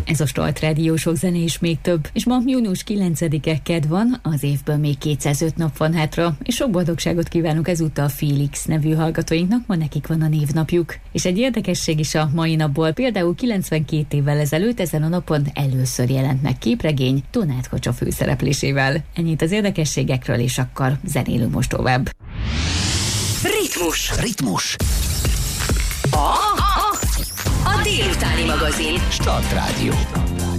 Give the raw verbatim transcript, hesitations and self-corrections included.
Ez a Start Rádió, sok zene és még több. És ma június kilencedike, kedd van, az évből még kétszázöt nap van hátra, és sok boldogságot kívánunk ezúttal Félix nevű hallgatóinknak, ma nekik van a névnapjuk. És egy érdekesség is a mai napból, például kilencvenkét évvel ezelőtt ezen a napon először jelent meg képregény Donát Kocsa főszereplésével. Ennyit az érdekességekről, és akkor zenélünk most tovább. Ritmus. Ritmus. A, a, a délutáni magazin. Start Rádió.